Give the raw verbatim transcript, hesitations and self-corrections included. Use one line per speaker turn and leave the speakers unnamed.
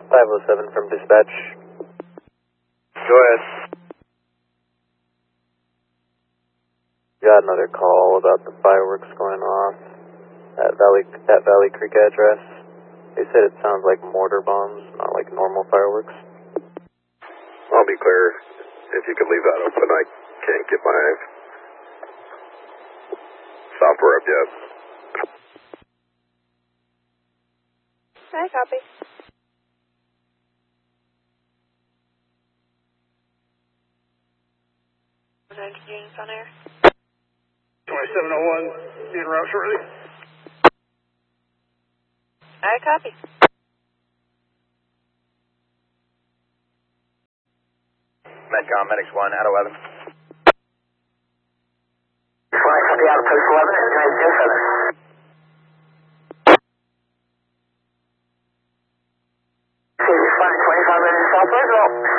five oh seven from dispatch.
Go ahead.
Got another call about the fireworks going off at Valley at Valley Creek address. They said it sounds like mortar bombs, not like normal fireworks.
I'll be clear. If you could leave that open, I can't get my software up yet.
I copy. Units on air.
twenty-seven oh one, be en route shortly.
I copy.
Medcom, Medics one, at eleven.
Flight from the outpost eleven at nine zero seven. Flight twenty-five minutes southwest, well.